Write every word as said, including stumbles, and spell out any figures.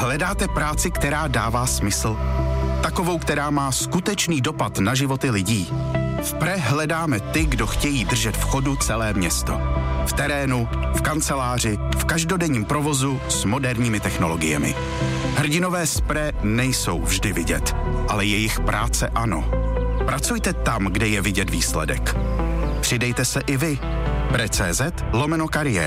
Hledáte práci, která dává smysl? Takovou, která má skutečný dopad na životy lidí? V Pre hledáme ty, kdo chtějí držet v chodu celé město. V terénu, v kanceláři, v každodenním provozu s moderními technologiemi. Hrdinové z Pre nejsou vždy vidět, ale jejich práce ano. Pracujte tam, kde je vidět výsledek. Přidejte se i vy. Pre tečka cé zet lomeno kariéra.